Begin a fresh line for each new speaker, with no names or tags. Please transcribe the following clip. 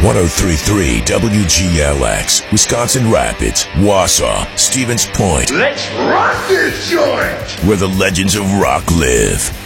1033 WGLX, Wisconsin Rapids, Wausau, Stevens Point.
Let's rock this joint!
Where the legends of rock live.